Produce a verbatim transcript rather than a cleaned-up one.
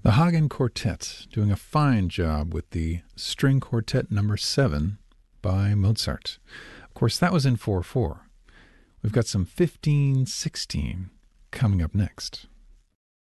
The Hagen Quartet doing a fine job with the String Quartet number seven by Mozart. Of course, that was in four four. We've got some fifteen sixteen coming up next.